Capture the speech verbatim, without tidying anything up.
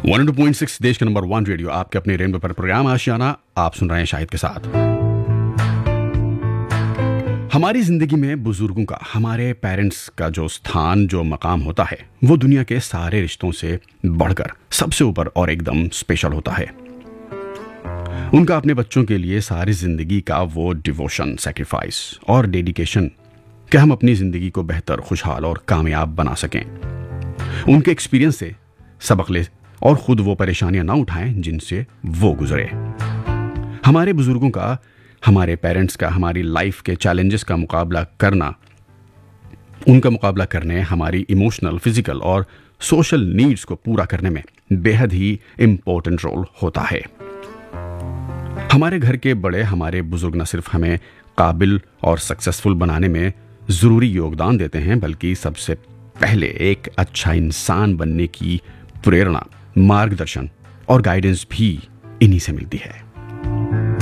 One two point six देश का number one radio, आपके अपने रेनबो पर प्रोग्राम आशियाना। आप सुन रहे हैं शाहिद के साथ। हमारी जिंदगी में बुजुर्गों का, हमारे पेरेंट्स का जो स्थान, जो मकाम होता है, वो दुनिया के सारे रिश्तों से बढ़कर सबसे ऊपर और एकदम स्पेशल होता है। उनका अपने बच्चों के लिए सारी जिंदगी का वो डिवोशन, सैक्रिफाइस और डेडिकेशन कि हम अपनी जिंदगी को बेहतर, खुशहाल और कामयाब बना सकें। उनके एक्सपीरियंस से सबक ले और खुद वो परेशानियां ना उठाएं जिनसे वो गुजरे। हमारे बुजुर्गों का, हमारे पेरेंट्स का, हमारी लाइफ के चैलेंजेस का मुकाबला करना, उनका मुकाबला करने, हमारी इमोशनल, फिजिकल और सोशल नीड्स को पूरा करने में बेहद ही इंपॉर्टेंट रोल होता है। हमारे घर के बड़े, हमारे बुजुर्ग न सिर्फ हमें काबिल और सक्सेसफुल बनाने में जरूरी योगदान देते हैं, बल्कि सबसे पहले एक अच्छा इंसान बनने की प्रेरणा, मार्गदर्शन और गाइडेंस भी इन्हीं से मिलती है।